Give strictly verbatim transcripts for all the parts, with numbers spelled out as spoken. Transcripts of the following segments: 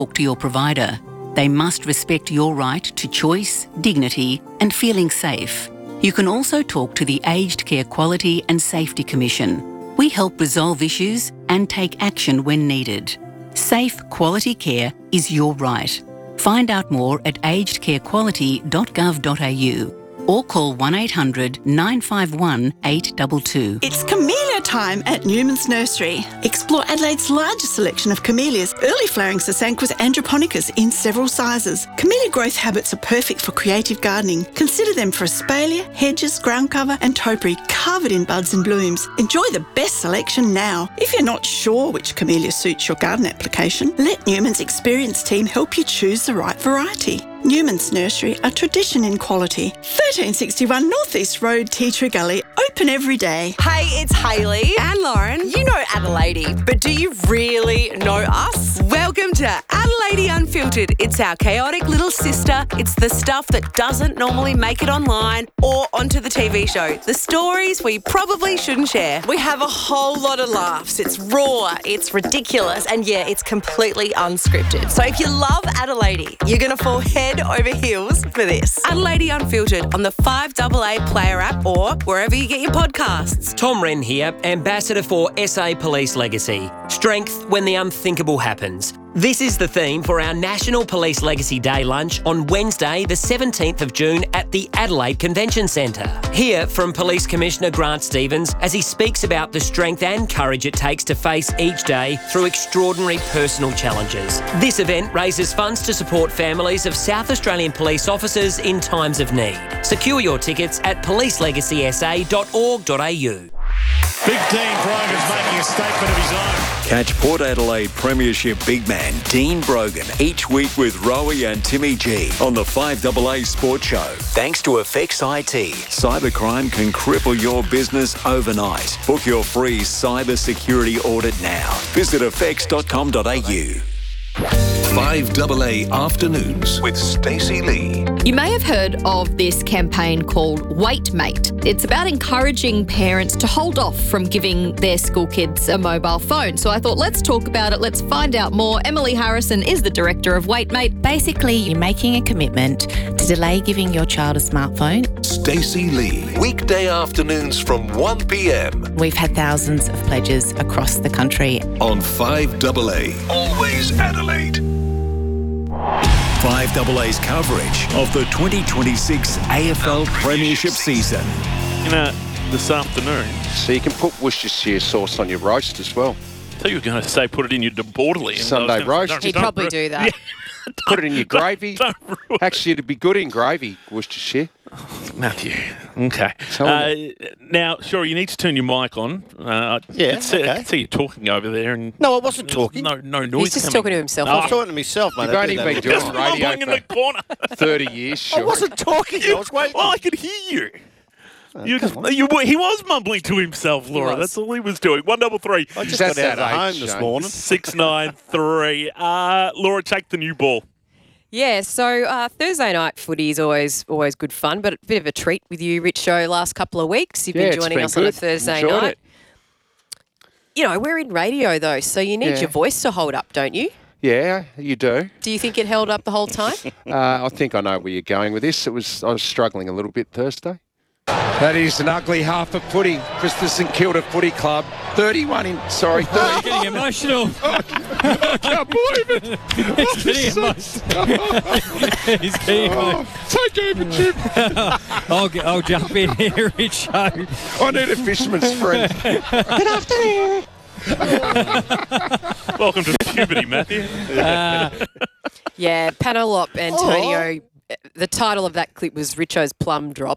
talk to your provider. They must respect your right to choice, dignity, and feeling safe. You can also talk to the Aged Care Quality and Safety Commission. We help resolve issues and take action when needed. Safe, quality care is your right. Find out more at aged care quality dot gov dot a u or call one eight hundred nine five one eight two two. It's camellia time at Newman's Nursery. Explore Adelaide's largest selection of camellias, early flowering Sasanquas androponicas in several sizes. Camellia growth habits are perfect for creative gardening. Consider them for espalier, hedges, ground cover and topiary covered in buds and blooms. Enjoy the best selection now. If you're not sure which camellia suits your garden application, let Newman's experienced team help you choose the right variety. Newman's Nursery, a tradition in quality. thirteen sixty-one North East Road, Tea Tree Gully, open every day. Hey, it's Hayley and Lauren. You know Adelaide, but do you really know us? Welcome to Adelaide Unfiltered. It's our chaotic little sister. It's the stuff that doesn't normally make it online or onto the T V show. The stories we probably shouldn't share. We have a whole lot of laughs. It's raw, it's ridiculous, and yeah, it's completely unscripted. So if you love Adelaide, you're going to fall head over heels for this. Adelaide Unfiltered on the five A A Player app or wherever you get your podcasts. Tom Wren here, Ambassador for S A Police Legacy. Strength when the unthinkable happens. This is the theme for our National Police Legacy Day lunch on Wednesday, the seventeenth of June at the Adelaide Convention Centre. Hear from Police Commissioner Grant Stevens as he speaks about the strength and courage it takes to face each day through extraordinary personal challenges. This event raises funds to support families of South Australian police officers in times of need. Secure your tickets at police legacy s a dot org dot a u. Big Dean Brogan's making a statement of his own. Catch Port Adelaide Premiership big man Dean Brogan each week with Rowie and Timmy G on the five A A Sports Show. Thanks to Effects I T. Cybercrime can cripple your business overnight. Book your free cyber security audit now. Visit effects dot com dot a u. five A A Afternoons with Stacey Lee. You may have heard of this campaign called Wait Mate. It's about encouraging parents to hold off from giving their school kids a mobile phone. So I thought, let's talk about it. Let's find out more. Emily Harrison is the director of Wait Mate. Basically, you're making a commitment to delay giving your child a smartphone. Stacey Lee. Weekday afternoons from one p m. We've had thousands of pledges across the country. On five A A. Always Adelaide. five A A's coverage of the twenty twenty-six A F L Premiership season. You know, this afternoon. So you can put Worcestershire sauce on your roast as well. I thought you were going to say put it in your borderly. Sunday roast. He'd probably do that. Yeah. Put it in your gravy. Don't, don't Actually, it'd be good in gravy, Worcestershire. Matthew. Okay. Uh, now, sure, you need to turn your mic on. Uh, Yeah, I can see, okay. I can see you talking over there. And No, I wasn't talking. No, no noise. He's just coming. talking to himself. I was talking to myself, mate. You've I only do that been all the doing Just time. radio mumbling in the for corner. thirty years, I sure. wasn't talking. I was waiting. Well, I could hear you. You just, you, he was mumbling to himself, Laura. was. That's all he was doing. One double three. I just That's got out that of home age, this Shane. morning. Six nine three. Uh, Laura, take the new ball. Yeah, so uh, Thursday night footy is always always good fun, but a bit of a treat with you, Rich Show, last couple of weeks. You've Yeah, been it's joining been us on a good. Thursday Enjoyed night. it. You know, we're in radio though, so you need Yeah. your voice to hold up, don't you? Yeah, you do. Do you think it held up the whole time? Uh, I think I know where you're going with this. It was I was struggling a little bit Thursday. That is an ugly half of footy. Christopher St Kilda Footy Club. thirty-one in, sorry, thirty. Getting emotional. I can't believe it. He's getting emotional. He's getting Oh, take over, Jim. I'll, get, I'll jump in here, Rich Show. I need a fisherman's friend. Good afternoon. Welcome to puberty, Matthew. Uh, Yeah, Panelop Antonio. The title of that clip was Richo's Plum Drop.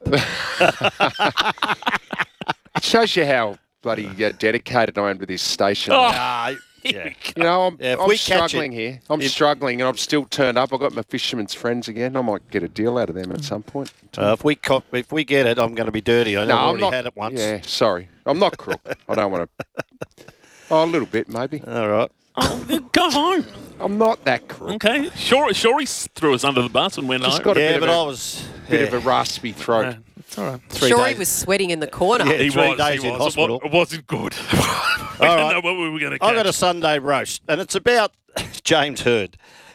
It shows you how bloody uh, dedicated I am to this station. Oh. Ah, yeah. You know, I'm, Yeah, if I'm we catch struggling it- here. I'm if- struggling and I'm still turned up. I've got my fisherman's friends again. I might get a deal out of them at some point. Uh, if we cop, if we get it, I'm going to be dirty. I know no, I've I'm already not. had it once. Yeah, sorry. I'm not crook. I don't want to. Oh, a little bit, maybe. All right. Oh, go home. I'm not that crook. Okay. Sure, sure he threw us under the bus and went Just home. got a Yeah, bit, but of, I a, was bit yeah. of a raspy throat. Yeah, it's all right. Three Sure, he days. was sweating in the corner. Yeah. He Three was. days he in was. hospital. It wasn't good. we All didn't right. know what we were going to catch. I got a Sunday roast, and it's about James Hird.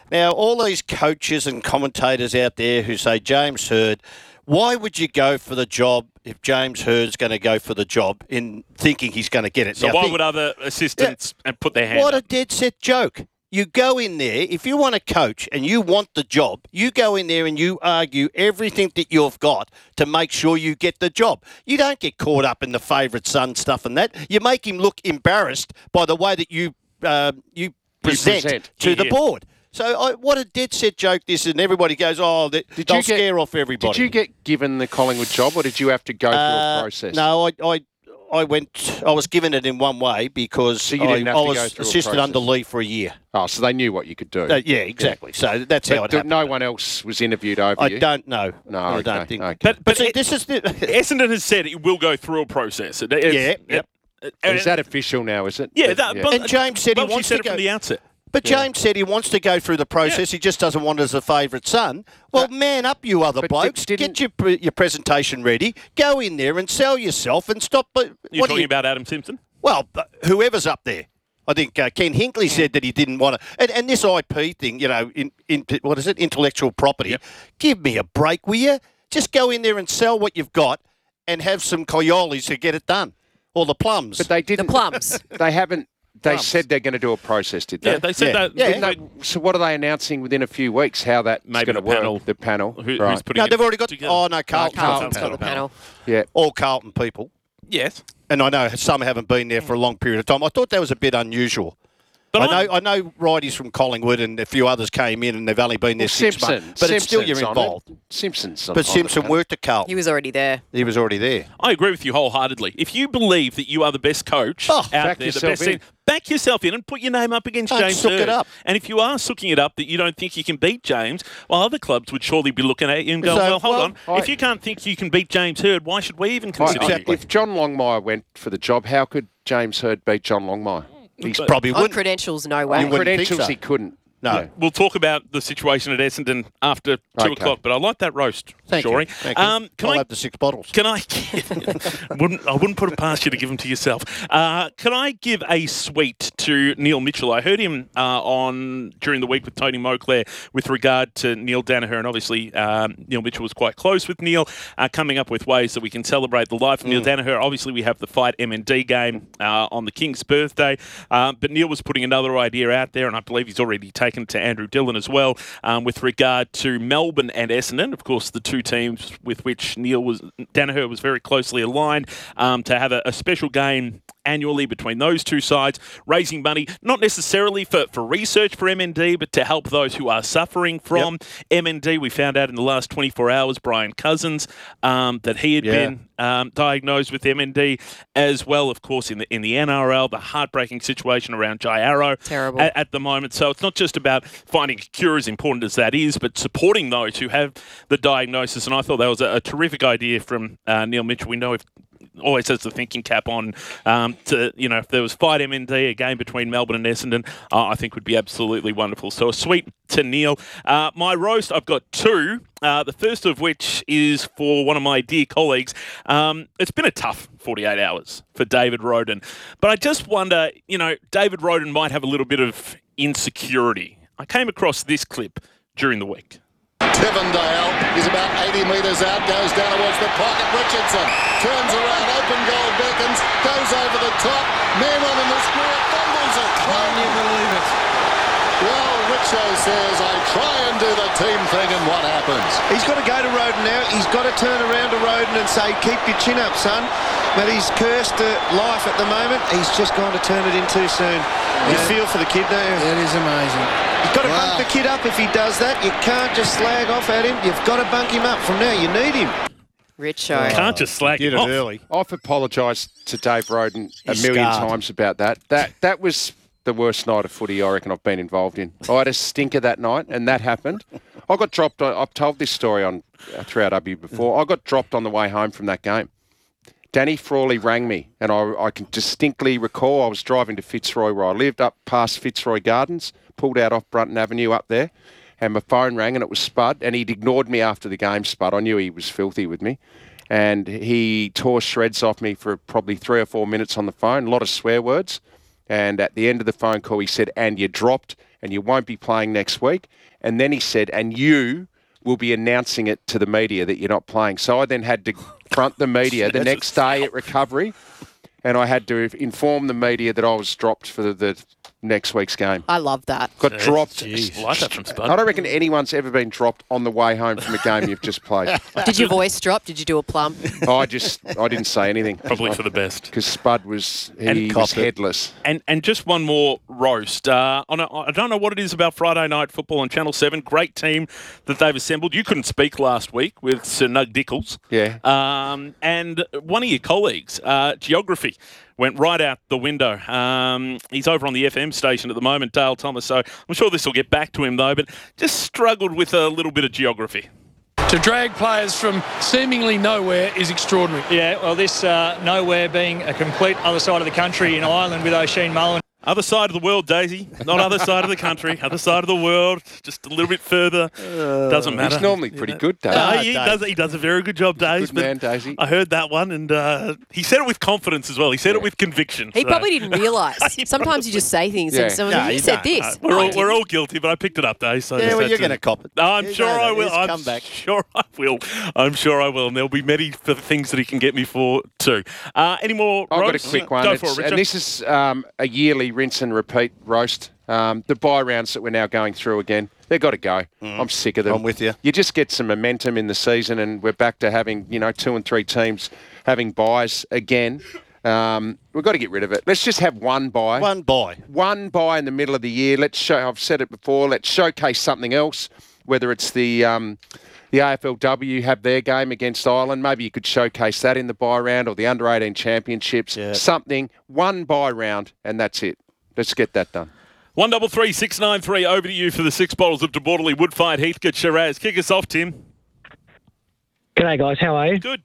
Now, all these coaches and commentators out there who say, James Hird, why would you go for the job if James Hird's going to go for the job in thinking he's going to get it? So now, why think, would other assistants yeah, and put their hand What up? a dead set joke. You go in there, if you want to coach and you want the job, you go in there and you argue everything that you've got to make sure you get the job. You don't get caught up in the favourite son stuff and that. You make him look embarrassed by the way that you uh, you present, present. to Yeah, the yeah. board. So I, what a dead set joke this is, and everybody goes, oh, they, Did they'll you get- scare off everybody. Did you get given the Collingwood job, or did you have to go through Uh, a process? No, I, I I went. I was given it in one way because So you I, didn't have I to was go through a assistant process. under Lee for a year. Oh, so they knew what you could do. Uh, yeah, exactly. So that's But how it th- happened. no one else was interviewed over I you? don't know. No, I okay, don't think. okay. But, but see, it- this is the, Essendon has said it will go through a process. It- it's- Yeah, it- yep. it- Is that official now, is it? Yeah, that, Yeah. but, And James said he well, she wants said to it from go- the outset. But James said he wants to go through the process. He just doesn't want it as a favourite son. Well, man up, you other but blokes. didn't- Get your pre- your presentation ready. Go in there and sell yourself and stop. But You're what do talking you, about Adam Simpson? Well, but whoever's up there. I think uh, Ken Hinkley said that he didn't want to. And, and this I P thing, you know, in, in what is it, intellectual property. Yep. Give me a break, will you? Just go in there and sell what you've got and have some coyoles to get it done. Or the plums. But they didn't. The plums. They haven't. They Plums. said they're going to do a process, did they? Yeah, they said Yeah. that. Yeah. Didn't they- so what are they announcing within a few weeks? How that's Maybe going to the work? panel. The panel, Who, right? Who's putting no, it they've already got. together? Oh no, Carlton. Carlton's Carlton. got the panel. Yeah. All Carlton people. Yes. And I know some haven't been there for a long period of time. I thought that was a bit unusual. But I I'm- know, I know, righties from Collingwood and a few others came in, and they've only been there Well, six Simpson, months. But it's still Simpson's you're on it. involved. Simpson's on, But on Simpson the worked at Carlton. He was already there. He was already there. I agree with you wholeheartedly. If you believe that you are the best coach Oh, out back there, the yourself best in. team, back yourself in and put your name up against Don't James sook it Hird. up. And if you are sooking it up that you don't think you can beat James, well, other clubs would surely be looking at you and going, So, well, hold well, on. I- if you can't think you can beat James Hird, why should we even consider I- you? If John Longmire went for the job, how could James Hird beat John Longmire? He's But- probably On wouldn't. credentials, no You way. wouldn't think Credentials, so. he couldn't. No. Yeah. We'll talk about the situation at Essendon after two Okay. o'clock, but I like that roast, Thank Shorey. you. Thank you. Um, can I'll I have the six bottles. Can I wouldn't I wouldn't put it past you to give them to yourself. Uh, can I give a sweet to Neil Mitchell? I heard him uh, on during the week with Tony Moclair with regard to Neil Danaher, and obviously um, Neil Mitchell was quite close with Neil, uh, coming up with ways that we can celebrate the life of Mm. Neil Danaher. Obviously, we have the Fight M and D game uh, on the King's birthday, uh, but Neil was putting another idea out there, and I believe he's already taken it to Andrew Dillon as well, um, with regard to Melbourne and Essendon, of course, the two teams with which Neil was Danaher was very closely aligned, um, to have a, a special game annually between those two sides, raising money, not necessarily for, for research for M N D, but to help those who are suffering from yep. M N D. We found out in the last twenty-four hours, Brian Cousins, um, that he had Yeah. been um, diagnosed with M N D as well, of course, in the in the N R L, the heartbreaking situation around Jai Arrow Terrible. at, at the moment. So it's not just about finding a cure, as important as that is, but supporting those who have the diagnosis. And I thought that was a, a terrific idea from uh, Neil Mitchell. We know if always has the thinking cap on um, to, you know, if there was Fight M N D, a game between Melbourne and Essendon, uh, I think would be absolutely wonderful. So a sweet to Neil. Uh, my roast, I've got two. Uh, the first of which is for one of my dear colleagues. Um, it's been a tough forty-eight hours for David Roden. But I just wonder, you know, David Roden might have a little bit of insecurity. I came across this clip during the week. Tivendale is about eighty metres out, goes down towards the pocket. Richardson turns around, open goal beckons, goes over the top. Man on in the square, fumbles it. Can you believe it? Well, Richo says, I try and do the team thing, and what happens? He's got to go to Roden now. He's got to turn around to Roden and say, keep your chin up, son. But he's cursed at life at the moment. He's just going to turn it in too soon. You Yeah. feel for the kid, don't you? It is amazing. You've got to Wow. bunk the kid up if he does that. You can't just slag off at him. You've got to bunk him up from now. You need him. Richo. Can't just slag Did him it off. early. I've apologised to Dave Roden a He's million scarred. times about that. That that was the worst night of footy I reckon I've been involved in. I had a stinker that night, and that happened. I got dropped. On, I've told this story on uh, three R W before. I got dropped on the way home from that game. Danny Frawley rang me, and I, I can distinctly recall I was driving to Fitzroy where I lived, up past Fitzroy Gardens, pulled out off Brunton Avenue up there, and my phone rang, and it was Spud, and he'd ignored me after the game, Spud. I knew he was filthy with me. And he tore shreds off me for probably three or four minutes on the phone, a lot of swear words. And at the end of the phone call, he said, and you dropped, and you won't be playing next week. And then he said, and you will be announcing it to the media that you're not playing. So I then had to front the media the next day at recovery, and I had to inform the media that I was dropped for the, the next week's game. I love that. Got Jeez, dropped. Jeez. I like that from Spud. I don't reckon anyone's ever been dropped on the way home from a game you've just played. Did your voice drop? Did you do a plump? I just, I didn't say anything. Probably for the best. Because Spud was, he And was headless. And and just one more roast. Uh, on a, I don't know what it is about Friday Night Football on Channel seven. Great team that they've assembled. You couldn't speak last week with Sir Nug Dickles. Yeah. Um, and one of your colleagues, uh, geography, went right out the window. Um, he's over on the F M station at the moment, Dale Thomas, so I'm sure this will get back to him, though, but just struggled with a little bit of geography. To drag players from seemingly nowhere is extraordinary. Yeah, well, this uh, nowhere being a complete other side of the country in Ireland with O'Sheen Mullen. Other side of the world, Daisy. Not other side of the country. Other side of the world. Just a little bit further. Uh, Doesn't matter. He's normally pretty good, Daisy. No, he, does, he does a very good job, Daisy. Good man, Daisy. I heard that one, and uh, he said it with confidence as well. He said yeah. it with conviction. He so. probably didn't realise. Sometimes you just say things Yeah. and someone, No, he you said don't. this. Uh, we're, all, we're all guilty, but I picked it up, Dave. So I Yeah, just well, had you're to- going to cop it. I'm You sure know I that. will. He's I'm come back. sure I will. I'm sure I will. And there'll be many for the things that he can get me for too. Uh, any more? I've got a roasts? quick one. Go It's- for it, Richard. and this is um, a yearly rinse and repeat roast. Um, the buy rounds that we're now going through again, they've got to go. I'm sick of them. I'm with you. You just get some momentum in the season, and we're back to having, you know, two and three teams having buys again. Um, we've got to get rid of it. Let's just have one buy. One buy. One buy in the middle of the year. Let's show. I've said it before. Let's showcase something else. Whether it's the um, the A F L W have their game against Ireland, maybe you could showcase that in the buy round, or the under eighteen championships. Yeah. Something. One buy round, and that's it. Let's get that done. One double three six nine three. Over to you for the six bottles of De Bortoli Woodfired Heathcote Shiraz. Kick us off, Tim. G'day, guys. How are you? Good.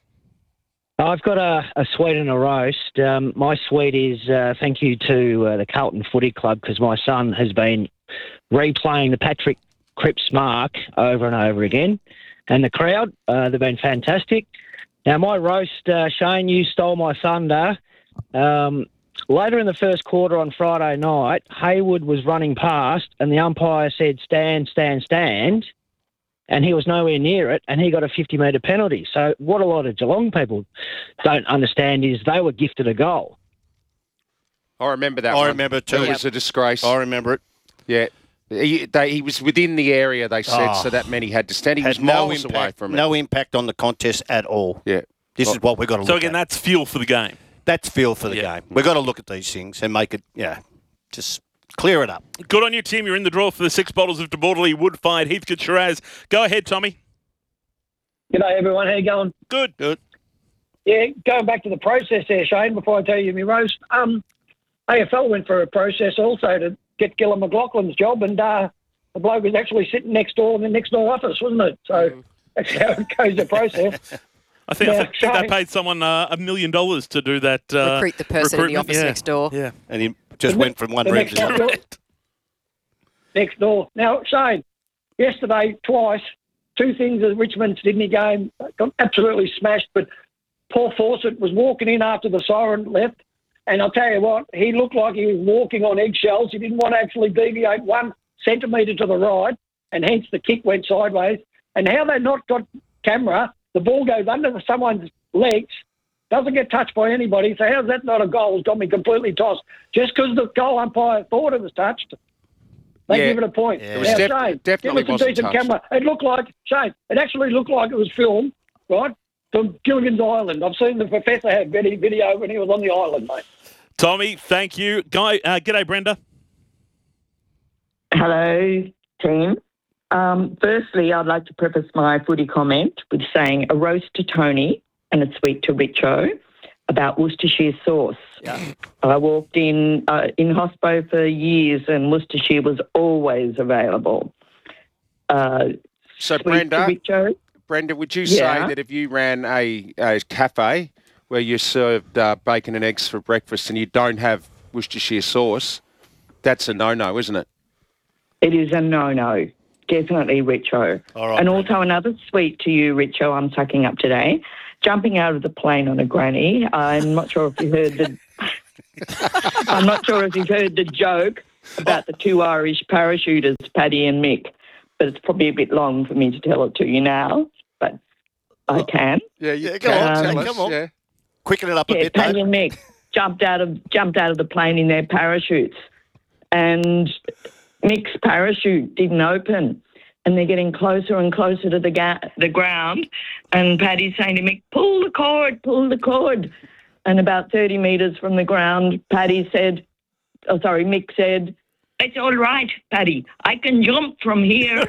I've got a, a sweet and a roast. Um, my sweet is uh, thank you to uh, the Carlton Footy Club, because my son has been replaying the Patrick Cripps mark over and over again. And the crowd, uh, they've been fantastic. Now, my roast, uh, Shane, you stole my thunder. Um, later in the first quarter on Friday night, Hayward was running past and the umpire said, stand, stand, stand. And he was nowhere near it, and he got a fifty metre penalty. So what a lot of Geelong people don't understand is they were gifted a goal. I remember that I one. remember it too. It was a disgrace. I remember it. Yeah. He, they, he was within the area, they said, Oh. so that meant he had to stand. He Had was no miles impact, away from it. no impact on the contest at all. Yeah. This is what we've got to So look again, at. that's fuel for the game. That's feel for the Yeah. game. We've got to look at these things and make it, yeah, just clear it up. Good on you, Tim. You're in the draw for the six bottles of De Bortoli Woodfired Heathcote Shiraz. Go ahead, Tommy. G'day, everyone. How you going? Good. Good. Yeah, going back to the process there, Shane, before I tell you my roast, um, A F L went for a process also to get Gillon McLaughlin's job, and uh, the bloke was actually sitting next door in the next door office, wasn't it? So that's how it goes, the process. I think, I Yeah, think, think they Shane. paid someone uh, a million dollars to do that. Uh, Recruit the person in the recruitment. office Yeah. next door. Yeah. And he just The went next- from one the room next to the door. other. Next door. Now, Shane, yesterday, twice, two things at the Richmond-Sydney game got absolutely smashed, but Paul Fawcett was walking in after the siren left, and I'll tell you what, he looked like he was walking on eggshells. He didn't want to actually deviate one centimetre to the right, and hence the kick went sideways. And how they not got camera, the ball goes under someone's legs, doesn't get touched by anybody, so how's that not a goal? It's got me completely tossed. Just because the goal umpire thought it was touched, they Yeah. give it a point. Yeah. It was Now, def- Shane, definitely give us a wasn't decent touched. camera. It looked like, Shane, it actually looked like it was filmed, right, from Gilligan's Island. I've seen the professor have video video when he was on the island, mate. Tommy, thank you. Guy, uh, g'day, Brenda. Hello, team. Um, firstly, I'd like to preface my footy comment with saying a roast to Tony and a sweet to Richo about Worcestershire sauce. Yeah. I walked in uh, in hospo for years, and Worcestershire was always available. Uh, So, sweet Brenda, to Richo. Brenda, would you Yeah. say that if you ran a, a cafe where you served uh, bacon and eggs for breakfast and you don't have Worcestershire sauce, that's a no-no, isn't it? It is a no-no. Definitely Richo. All right, and also another sweet to you, Richo, I'm sucking up today. Jumping out of the plane on a granny. I'm not sure if you heard the... I'm not sure if you've heard the joke about the two Irish parachuters, Paddy and Mick. But it's probably a bit long for me to tell it to you now, but I can. Yeah, you Yeah, go go on, on, tell come us. on. Yeah. Quicken it up a Yeah, bit, Paddy mate. and Mick jumped out of jumped out of the plane in their parachutes, and Mick's parachute didn't open, and they're getting closer and closer to the ga- the ground, and Paddy's saying to Mick, "Pull the cord, pull the cord," and about thirty metres from the ground, Paddy said, "Oh, sorry, Mick said." It's all right, Paddy. I can jump from here.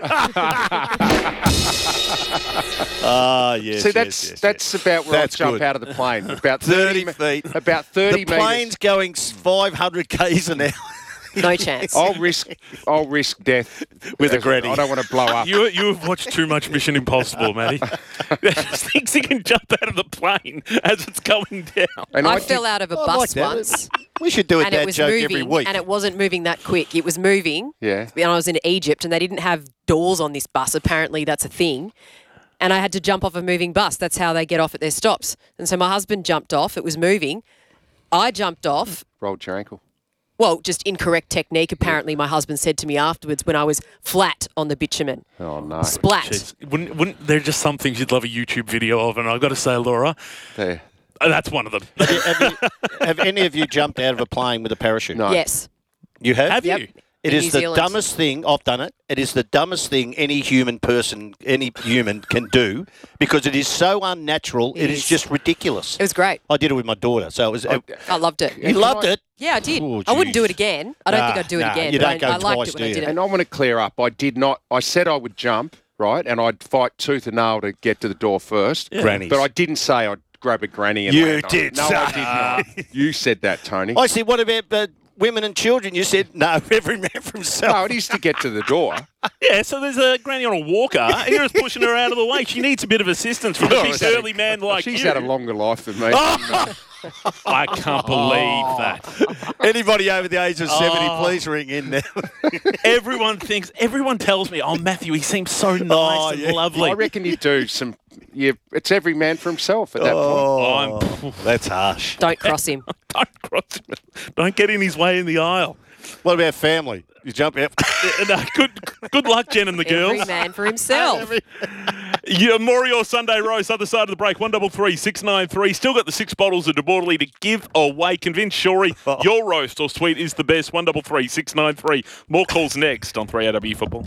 Ah, yes. See, yes, that's yes, that's yes. about where That's I jump good. out of the plane. About thirty, thirty feet. About thirty The metres. plane's going five hundred k's an hour. No chance. I'll risk. I'll risk death With a as- granny. I don't want to blow up. You you have watched too much Mission Impossible, Matty. Just thinks he can jump out of the plane as it's going down. And I, I fell did- out of a I bus like that. once. We should do a and it dad was joke moving, every week. and it wasn't moving that quick. It was moving. Yeah. And I was in Egypt, and they didn't have doors on this bus. Apparently, that's a thing. And I had to jump off a moving bus. That's how they get off at their stops. And so my husband jumped off. It was moving. I jumped off. Rolled your ankle. Well, just incorrect technique. Apparently, my husband said to me afterwards when I was flat on the bitumen. Oh no. Splat. Jeez. Wouldn't, wouldn't there are just some things you'd love a YouTube video of? And I've got to say, Laura, There. uh, that's one of them. have, you, have, you, have any of you jumped out of a plane with a parachute? No. Yes. You have? Have Yep. you? It In is New the Zealand. dumbest thing. I've done it. It is the dumbest thing any human person, any human can do because it is so unnatural. It it is. is. just ridiculous. It was great. I did it with my daughter, so it was. Oh, I loved it. you loved it. Yeah, I did. Oh, I wouldn't do jeez. it again. I don't Nah, think I'd do it nah, again. you but don't I, go I liked twice, it when do I you? did it. And I want to clear up. I did not. I said I would jump, right, and I'd fight tooth and nail to get to the door first. Yeah. Grannies. But I didn't say I'd grab a granny and You land on it. did No, say I did not. You said that, Tony. I said, what about uh, women and children? You said, no, every man for himself. No, it is to get to the door. Yeah, so there's a granny on a walker. And you're just pushing her out of the way. She needs a bit of assistance from a Oh, big she's had a- burly man like She's you. had a longer life than me. I can't believe that. Anybody over the age of seventy, Oh. please ring in now. Everyone thinks, everyone tells me, oh, Matthew, he seems so nice Oh, and yeah. lovely. I reckon you do some. Yeah, it's every man for himself at that point. Oh, I'm- that's harsh. Don't cross him. Don't cross him. Don't get in his way in the aisle. What about family? You jump out. Yeah, no, good, good luck, Jen and the girls. Every man for himself. Yeah, Morior Sunday Roast, other side of the break, one double three six nine three. Still got the six bottles of Deborderly to give away. Convince Shorey your roast or sweet is the best. One double three six nine three. More calls next on three A W Football.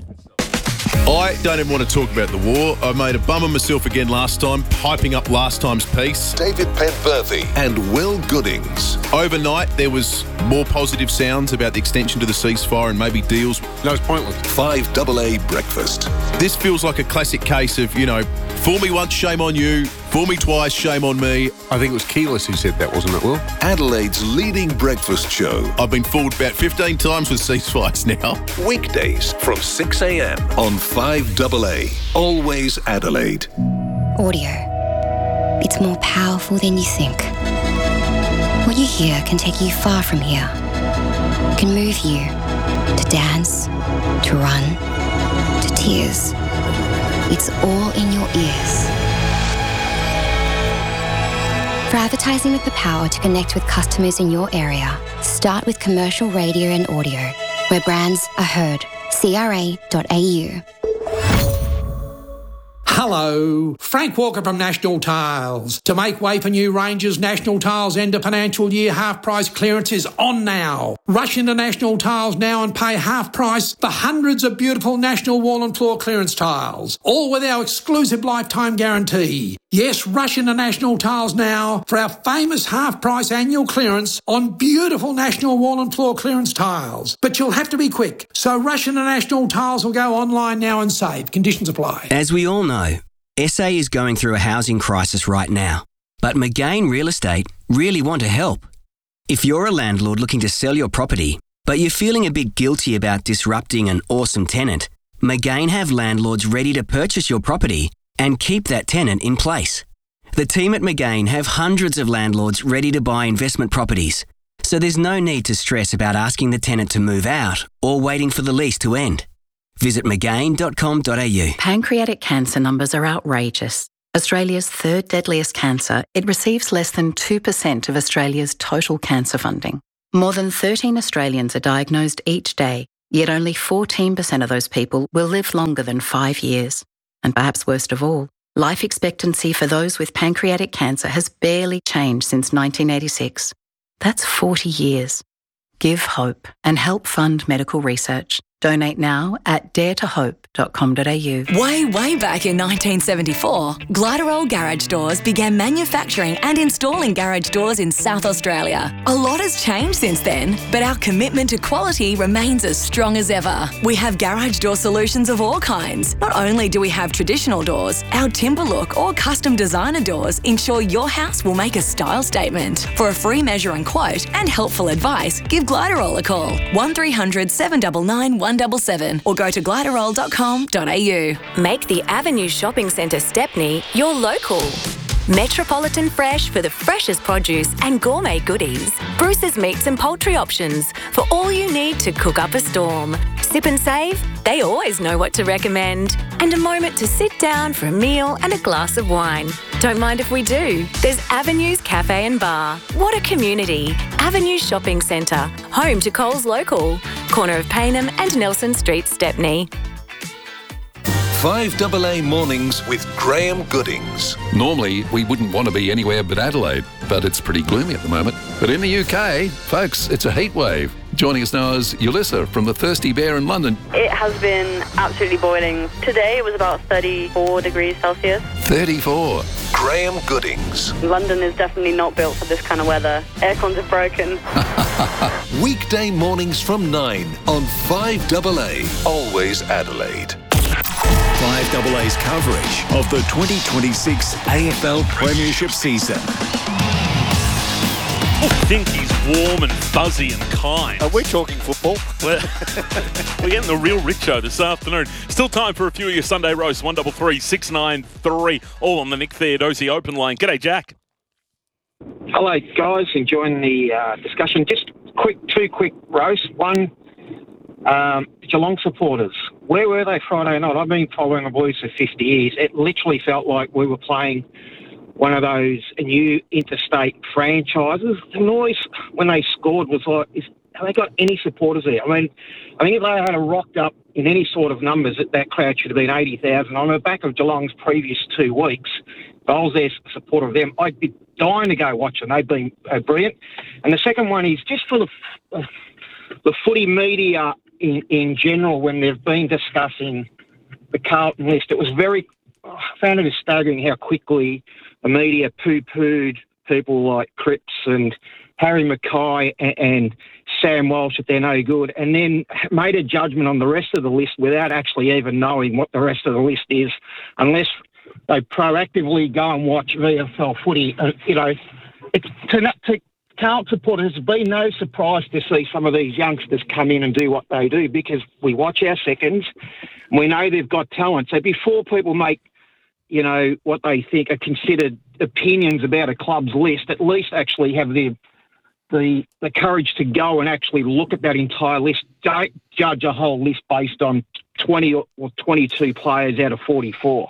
I don't even want to talk about the war. I made a bum of myself again last time, hyping up last time's piece. David Penberthy and Will Goodings. Overnight, there was more positive sounds about the extension to the ceasefire and maybe deals. No, it's pointless. five double A breakfast. This feels like a classic case of, you know, fool me once, shame on you. Fool me twice, shame on me. I think it was Keyless who said that, wasn't it, Will? Adelaide's leading breakfast show. I've been fooled about fifteen times with ceasefires now. Weekdays from six a.m. on five double A. Always Adelaide. Audio. It's more powerful than you think. What you hear can take you far from here. It can move you to dance, to run, to tears. It's all in your ears. For advertising with the power to connect with customers in your area, start with commercial radio and audio, where brands are heard. C R A dot A U. Hello, Frank Walker from National Tiles. To make way for new ranges, National Tiles end of financial year half price clearance is on now. Rush into National Tiles now and pay half price for hundreds of beautiful National wall and floor clearance tiles, all with our exclusive lifetime guarantee. Yes, rush into National Tiles now for our famous half price annual clearance on beautiful National wall and floor clearance tiles. But you'll have to be quick, so rush into National Tiles or go online now and save. Conditions apply. As we all know, S A is going through a housing crisis right now, but McGain Real Estate really want to help. If you're a landlord looking to sell your property, but you're feeling a bit guilty about disrupting an awesome tenant, McGain have landlords ready to purchase your property and keep that tenant in place. The team at McGain have hundreds of landlords ready to buy investment properties, so there's no need to stress about asking the tenant to move out or waiting for the lease to end. Visit mcgain dot com dot a u. Pancreatic cancer numbers are outrageous. Australia's third deadliest cancer, it receives less than two percent of Australia's total cancer funding. More than thirteen Australians are diagnosed each day, yet only fourteen percent of those people will live longer than five years. And perhaps worst of all, life expectancy for those with pancreatic cancer has barely changed since nineteen eighty-six. That's forty years. Give hope and help fund medical research. Donate now at dare to hope dot com dot a u. Way, way back in nineteen seventy-four, Gliderol Garage Doors began manufacturing and installing garage doors in South Australia. A lot has changed since then, but our commitment to quality remains as strong as ever. We have garage door solutions of all kinds. Not only do we have traditional doors, our timber look or custom designer doors ensure your house will make a style statement. For a free measure and quote and helpful advice, give Gliderol a call. one three hundred seven nine nine one seven seven or go to gliderol dot com dot a u. Make the Avenue Shopping Centre Stepney your local. Metropolitan Fresh for the freshest produce and gourmet goodies. Bruce's Meats and Poultry options for all you need to cook up a storm. Sip and Save, they always know what to recommend. And a moment to sit down for a meal and a glass of wine. Don't mind if we do. There's Avenues Cafe and Bar. What a community. Avenue Shopping Centre, home to Coles Local. Corner of Payneham and Nelson Street, Stepney. five A A Mornings with Graham Goodings. Normally, we wouldn't want to be anywhere but Adelaide, but it's pretty gloomy at the moment. But in the U K, folks, it's a heat wave. Joining us now is Ulissa from the Thirsty Bear in London. It has been absolutely boiling. Today it was about thirty-four degrees Celsius. thirty-four. Graham Goodings. London is definitely not built for this kind of weather. Aircons are broken. Weekday mornings from nine on five A A. Always Adelaide. five A A's coverage of the twenty twenty-six A F L Premiership season. I think he's warm and fuzzy and kind. Are we talking football? We're, we're getting the real Richo this afternoon. Still time for a few of your Sunday roasts. one three three, six nine three, all on the Nick Theodosi open line. G'day, Jack. Hello, guys. Enjoying the uh, discussion. Just quick, two quick roasts. One, um, Geelong supporters. Where were they Friday night? I've been following the Blues for fifty years. It literally felt like we were playing one of those new interstate franchises. The noise when they scored was like, is, have they got any supporters there? I mean, I think if they had a rocked up in any sort of numbers, that, that crowd should have been eighty thousand. On the back of Geelong's previous two weeks, if I was there supporter of them, I'd be dying to go watch them. They've been uh, brilliant. And the second one is just for the, uh, the footy media in, in general, when they've been discussing the Carlton list, it was very, I found it staggering how quickly the media poo-pooed people like Cripps and Harry Mackay and, and Sam Walsh that they're no good, and then made a judgment on the rest of the list without actually even knowing what the rest of the list is, unless they proactively go and watch V F L footy. Uh, you know, it's to, to Carlton supporters, it's been no surprise to see some of these youngsters come in and do what they do, because we watch our seconds, and we know they've got talent. So before people make, you know, what they think are considered opinions about a club's list, at least actually have the the the courage to go and actually look at that entire list. Don't judge a whole list based on twenty or twenty-two players out of forty-four.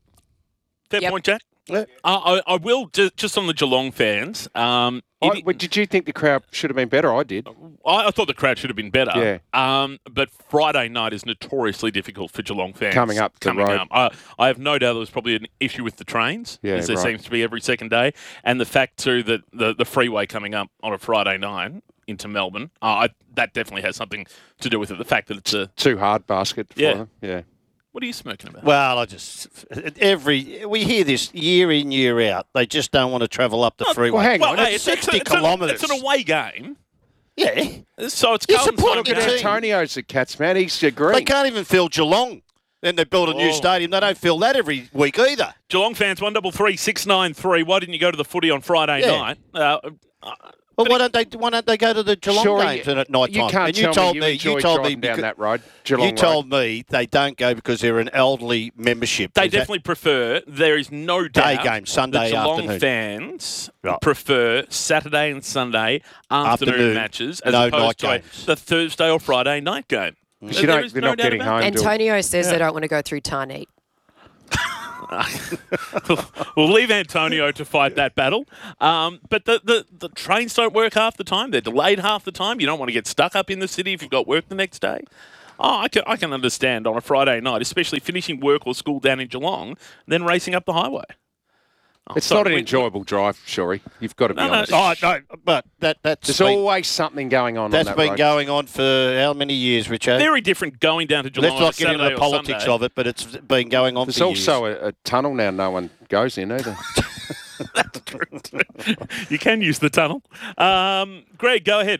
Fair yep. point, Jack. Yeah. I, I will, just, just on the Geelong fans. Um, I, it, did you think the crowd should have been better? I did. I, I thought the crowd should have been better. Yeah. Um, but Friday night is notoriously difficult for Geelong fans. Coming up the coming road. Up. I, I have no doubt there was probably an issue with the trains, yeah, as there right. seems to be every second day. And the fact, too, that the, the freeway coming up on a Friday night into Melbourne, uh, I, that definitely has something to do with it. The fact that it's a... Too hard basket for yeah. them. Yeah. What are you smirking about? Well, I just every we hear this year in year out. They just don't want to travel up the oh, freeway. Well, hang well, on, it's hey, sixty it's, kilometres. It's an away game. Yeah, so it's you Carlton's support home your game. team. Antonio's the Cats, man. He's green. They can't even fill Geelong. Then they build a new Oh. stadium. They don't fill that every week either. Geelong fans, one double three six nine three. Why didn't you go to the footy on Friday Yeah. night? Uh, uh, Well, why don't they? Why don't they go to the Geelong Sure, games you- at night time? you can't and you tell me told you me, enjoy you told me driving down becau- that road, Geelong You told me they don't go because they're an elderly membership. They Is that- definitely prefer. There is no doubt. Day game, Sunday that Geelong afternoon. fans Right. prefer Saturday and Sunday afternoon, Afternoon. matches as No opposed night to a, games. the Thursday or Friday night game. You There don't- is they're no not doubt getting about home. it. Antonio says Yeah. they don't want to go through Tarneet. We'll leave Antonio to fight that battle. Um, but the, the, the trains don't work half the time. They're delayed half the time. You don't want to get stuck up in the city if you've got work the next day. Oh, I can, I can understand on a Friday night, especially finishing work or school down in Geelong, then racing up the highway. Oh, it's sorry, not an we- enjoyable drive, Shuri. You've got to be No, no, honest. Oh, no, but that, that's There's been, always something going on that's on that been road. going on for how many years, Richo? Very different going down to Geelong Let's on a not get into Saturday the or politics Sunday. of it, but it's been going on There's for also years. a, a tunnel now no one goes in either. That's true too. You can use the tunnel. Um, Greg, go ahead.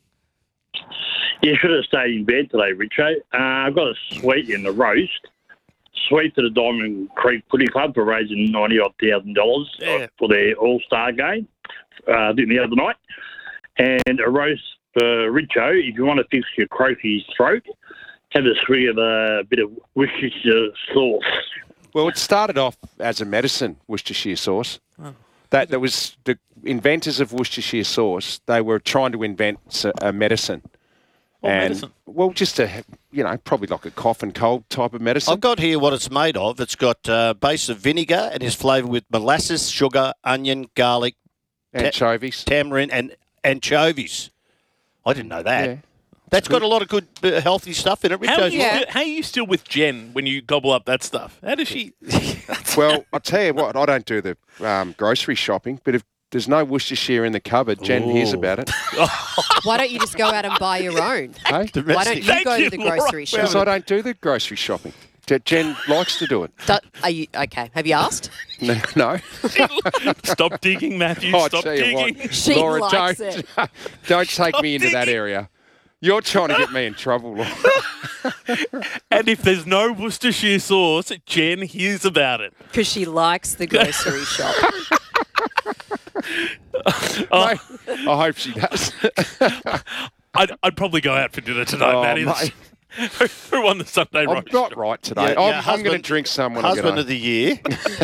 You should have stayed in bed today, Richo. Uh, I've got a sweet in the roast. Sweet to the Diamond Creek Footy Club for raising ninety odd thousand dollars Yeah. for their All Star game uh, the other night, and a roast for Richo. If you want to fix your croaky's throat, have a swig of a bit of Worcestershire sauce. Well, it started off as a medicine, Worcestershire sauce. Oh. That that was the inventors of Worcestershire sauce. They were trying to invent s- a medicine. What and, medicine? Well, just a, you know, probably like a cough and cold type of medicine. I've got here what it's made of. It's got a base of vinegar and is flavoured with molasses, sugar, onion, garlic, ta- Anchovies. tamarind, and anchovies. I didn't know that. Yeah. That's got a lot of good, uh, healthy stuff in it. How are, Richo's you right. still, how are you still with Jen when you gobble up that stuff? How does she... Well, I'll tell you what, I don't do the um, grocery shopping, but if there's no Worcestershire in the cupboard, Jen hears Ooh. about it. Why don't you just go out and buy your own? Hey? Why don't you Thank go you, to the Laura. grocery Because shop? I don't do the grocery shopping. Je- Jen likes to do it. Do- are you okay? Have you asked? No. no. Stop digging, Matthew. Oh, I Stop tell you digging. what, She Laura, likes don't, it. don't take Stop me into that digging. area. You're trying to get me in trouble, Laura. And if there's no Worcestershire sauce, Jen hears about it. Because she likes the grocery shop. Oh, Mate, I hope she does. I'd, I'd probably go out for dinner tonight, Oh, Matty. mate. Who won the Sunday I'm roast? not right today. Yeah, I'm, yeah, I'm husband- going to drink some when I get Husband home. of the year.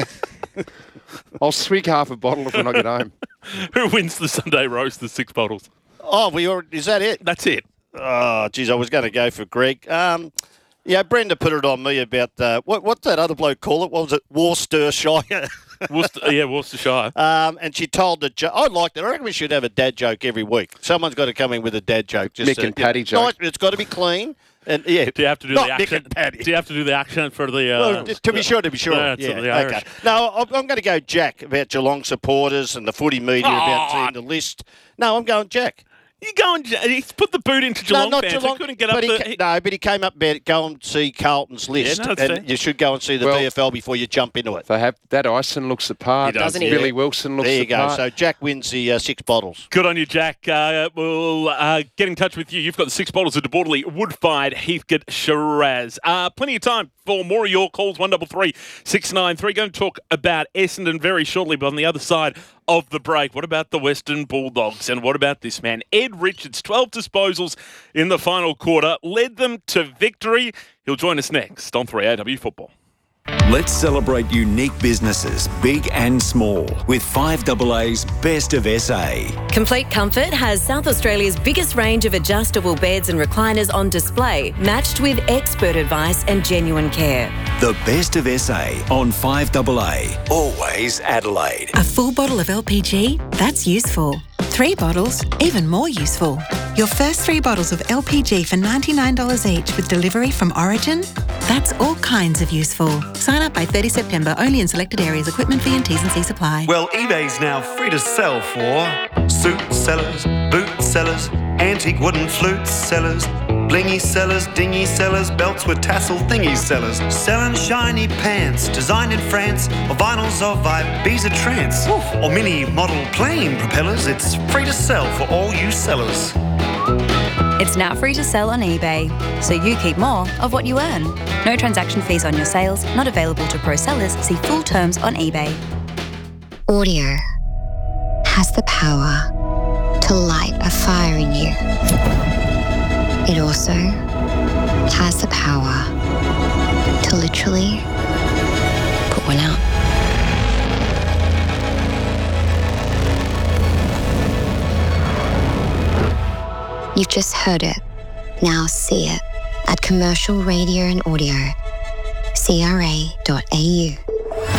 I'll swig half a bottle when I get home. Who wins the Sunday roast, the six bottles? Oh, we already, is that it? That's it. Oh, geez, I was going to go for Greg. Um, yeah, Brenda put it on me about, uh, what, what's that other bloke call it? What was it? Worcestershire. Worcester, yeah, Worcestershire. Um, and she told the joke. I liked it. I reckon we should have a dad joke every week. Someone's got to come in with a dad joke. Just Mick to- and Paddy yeah, joke. nice- It's got to be clean. And yeah, Do you have to do not the Mick accent? and Paddy. Do you have to do the accent for the? Uh, Well, to be sure, to be sure. Yeah, Yeah, it's the okay. Irish. No, I'm, I'm going to go Jack about Geelong supporters and the footy media about Oh. seeing the list. No, I'm going Jack. You go and he's put the boot into Geelong no, not fans. Geelong. He couldn't get up but he, the. ca- no, but he came up about go and see Carlton's list, no, it's and fair. you should go and see the Well- V F L before you jump into it. They have that. Ison looks the part. He does, Doesn't he? Billy Wilson looks There the you go. part. So Jack wins the uh, six bottles. Good on you, Jack. Uh, we'll uh, get in touch with you. You've got the six bottles of DeBortley, Woodfired, Heathcote, Shiraz. Uh, plenty of time for more of your calls. One double three six nine three. Going to talk about Essendon very shortly, but on the other side of the break, what about the Western Bulldogs? And what about this man, Ed Richards? twelve disposals in the final quarter, led them to victory. He'll join us next on three A W Football. Let's celebrate unique businesses, big and small, with five A A's Best of S A. Complete Comfort has South Australia's biggest range of adjustable beds and recliners on display, matched with expert advice and genuine care. The Best of S A on five A A. Always Adelaide. A full bottle of L P G? That's useful. Three bottles? Even more useful. Your first three bottles of L P G for ninety-nine dollars each with delivery from Origin? That's all kinds of useful. Sign up by thirtieth September, only in selected areas. Equipment fee and T's and C's apply. Well, eBay's now free to sell for suit sellers, boot sellers, antique wooden flute sellers, blingy sellers, dingy sellers, belts with tassel thingy sellers, selling shiny pants designed in France, or vinyls of Ibiza trance, or mini model plane propellers. It's free to sell for all you sellers. It's now free to sell on eBay, so you keep more of what you earn. No transaction fees on your sales, not available to pro sellers. See full terms on eBay. Audio has the power to light a fire in you. It also has the power to literally put one out. You've just heard it. Now see it at Commercial Radio and Audio, C R A dot A U.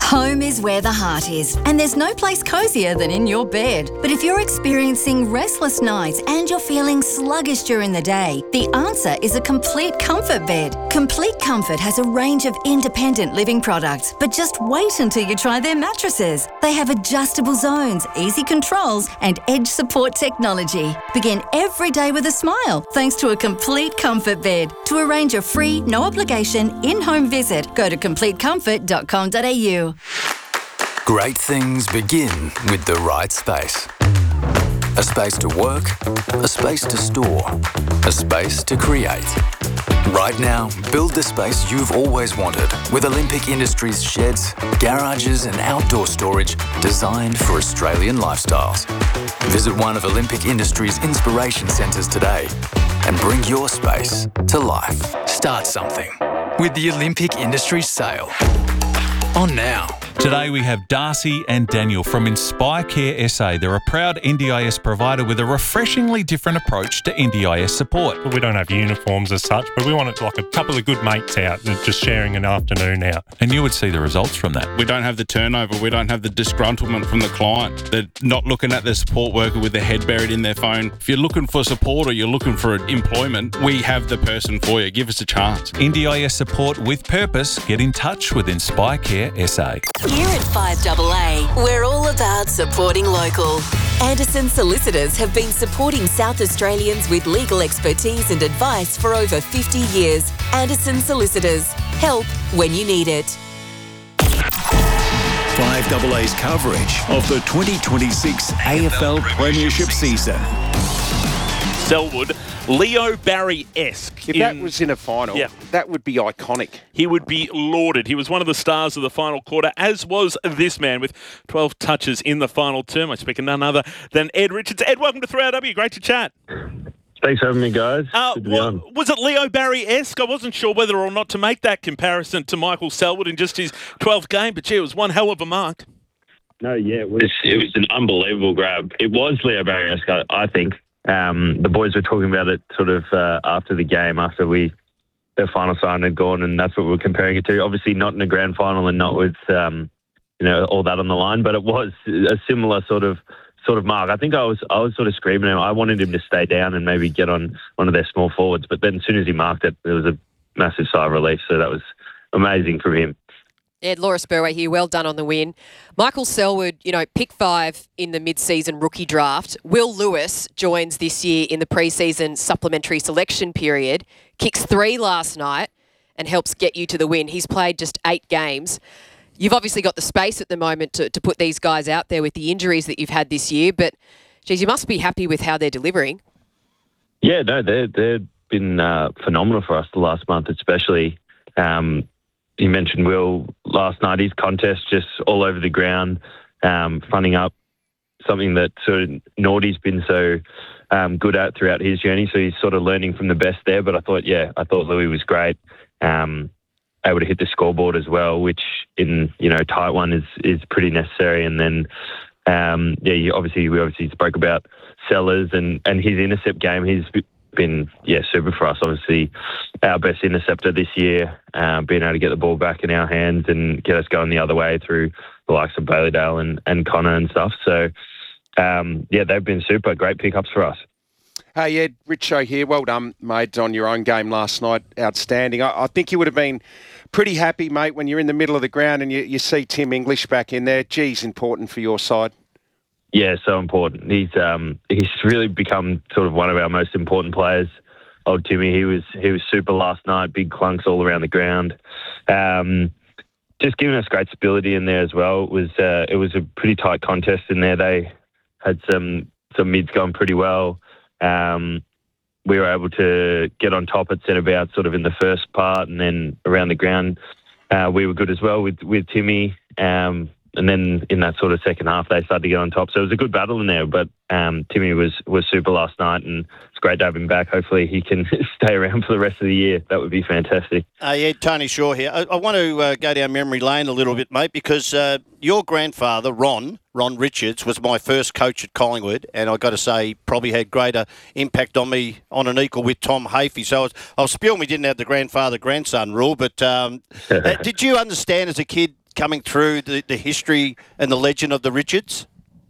Home is where the heart is, and there's no place cozier than in your bed. But if you're experiencing restless nights and you're feeling sluggish during the day, the answer is a Complete Comfort bed. Complete Comfort has a range of independent living products, but just wait until you try their mattresses. They have adjustable zones, easy controls, and edge support technology. Begin every day with a smile thanks to a Complete Comfort bed. To arrange a free, no obligation, in-home visit, go to complete comfort dot com dot a u. Great things begin with the right space. A space to work, a space to store, a space to create. Right now, build the space you've always wanted with Olympic Industries sheds, garages and outdoor storage designed for Australian lifestyles. Visit one of Olympic Industries' inspiration centres today and bring your space to life. Start something with the Olympic Industries sale. On now. Today we have Darcy and Daniel from Inspire Care S A. They're a proud N D I S provider with a refreshingly different approach to N D I S support. We don't have uniforms as such, but we want it to like a couple of good mates out and just sharing an afternoon out. And you would see the results from that. We don't have the turnover. We don't have the disgruntlement from the client. They're not looking at their support worker with their head buried in their phone. If you're looking for support or you're looking for employment, we have the person for you. Give us a chance. N D I S support with purpose. Get in touch with Inspire Care S A. Here at five A A, we're all about supporting local. Anderson Solicitors have been supporting South Australians with legal expertise and advice for over fifty years. Anderson Solicitors. Help when you need it. five A A's coverage of the twenty twenty-six A F L Premiership season. Selwood, Leo Barry-esque. If in, that was in a final, yeah. that would be iconic. He would be lauded. He was one of the stars of the final quarter, as was this man with twelve touches in the final term. I speak of none other than Ed Richards. Ed, welcome to three R W. Great to chat. Thanks for having me, guys. Uh, Good to be wa- on. was it Leo Barry-esque? I wasn't sure whether or not to make that comparison to Michael Selwood in just his twelfth game, but gee, it was one hell of a mark. No, yeah, it was, it was an unbelievable grab. It was Leo Barry-esque, I, I think. Um, the boys were talking about it sort of uh, after the game, after we the final sign had gone, and that's what we were comparing it to. Obviously, not in a grand final and not with um, you know all that on the line, but it was a similar sort of sort of mark. I think I was I was sort of screaming at him. I wanted him to stay down and maybe get on one of their small forwards, but then as soon as he marked it, there was a massive sigh of relief. So that was amazing from him. Ed, Laura Spurway here. Well done on the win. Michael Selwood, you know, pick five in the mid-season rookie draft. Will Lewis joins this year in the pre-season supplementary selection period. Kicks three last night and helps get you to the win. He's played just eight games. You've obviously got the space at the moment to, to put these guys out there with the injuries that you've had this year, but, geez, you must be happy with how they're delivering. Yeah, no, they're, they've been uh, phenomenal for us the last month, especially. Um, You mentioned Will last night, his contest just all over the ground, um, fronting up something that sort of Nordy's been so um, good at throughout his journey. So he's sort of learning from the best there. But I thought, yeah, I thought Louis was great, um, able to hit the scoreboard as well, which in, you know, tight one is, is pretty necessary. And then, um, yeah, you obviously, we obviously spoke about Sellers and, and his intercept game. He's been, yeah, super for us. Obviously, our best interceptor this year, uh, being able to get the ball back in our hands and get us going the other way through the likes of Baileydale and, and Connor and stuff. So, um, yeah, they've been super. Great pickups for us. Hey, Ed, Richo here. Well done, mate, on your own game last night. Outstanding. I, I think you would have been pretty happy, mate, when you're in the middle of the ground and you, you see Tim English back in there. Geez, important for your side. Yeah, so important. He's um, he's really become sort of one of our most important players. Old Timmy, he was he was super last night. Big clunks all around the ground. Um, just giving us great stability in there as well. It was uh, it was a pretty tight contest in there. They had some some mids going pretty well. Um, we were able to get on top at centre bounce sort of in the first part, and then around the ground uh, we were good as well with with Timmy. Um, And then in that sort of second half, they started to get on top. So it was a good battle in there. But um, Timmy was, was super last night, and it's great to have him back. Hopefully he can stay around for the rest of the year. That would be fantastic. Uh, yeah, Tony Shaw here. I, I want to uh, go down memory lane a little bit, mate, because uh, your grandfather, Ron, Ron Richards, was my first coach at Collingwood, and I've got to say probably had greater impact on me on an equal with Tom Hafey. So I was, I was spewing we didn't have the grandfather-grandson rule, but um, uh, did you understand as a kid coming through the, the history and the legend of the Richards?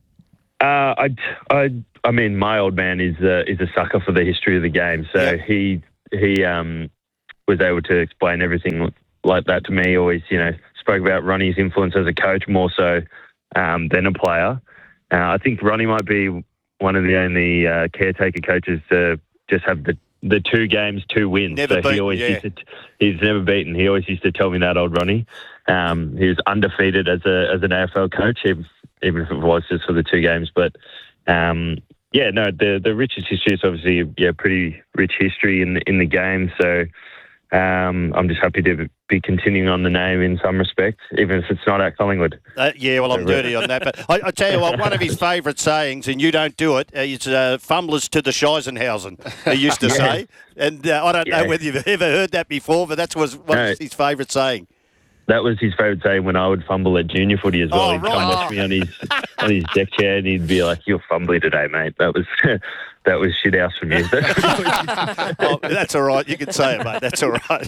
Uh, I, I, I mean, my old man is uh, is a sucker for the history of the game, so Yep. he he um, was able to explain everything like that to me. Always, you know, spoke about Ronnie's influence as a coach more so um, than a player. Uh, I think Ronnie might be one of the only uh, caretaker coaches to just have the, the two games, two wins. Never so beaten, he always yeah. used to, he's never beaten. He always used to tell me that, old Ronnie. Um, he was undefeated as a as an A F L coach, even, even if it was just for the two games. But um, yeah, no, the the Richards history is obviously yeah pretty rich history in in the game. So um, I'm just happy to be continuing on the name in some respects, even if it's not at Collingwood. Uh, yeah, well, I'm dirty on that. But I, I tell you what, one of his favourite sayings, and you don't do it, uh, is uh, fumblers to the Scheisenhausen, he used to Yeah. say. And uh, I don't Yeah. know whether you've ever heard that before, but that was one No. of his favourite saying. That was his favourite saying when I would fumble at junior footy as well. Oh, he'd come right. watch me on his on his deck chair and he'd be like, "You're fumbly today, mate." That was that was shit house from you. Oh, that's all right. You can say it, mate. That's all right.